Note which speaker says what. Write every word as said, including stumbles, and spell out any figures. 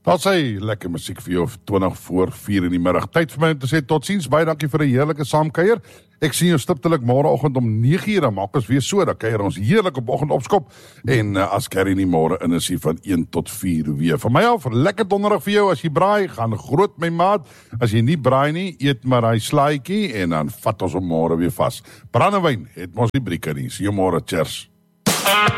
Speaker 1: Daar sê lekker musiek vir jou twintig voor vier in die middag. Tyd vir my om te sê totsiens, baie dankie vir 'n heerlike saamkuier. Ek sien jou stiptelik môreoggend om nege uur, dan maak ons weer so, dan kuier ons heerlik op oggend opskop. En uh, as Carrie nie môre in is, van een tot vier weer. Van my af, lekker donderdag vir jou. As jy braai, gaan groot my maat. As jy nie braai nie, eet maar hy slaaitjie en dan vat ons hom môre weer vas. Brandewyn het mos die brieke nie. See jou môre, cheers.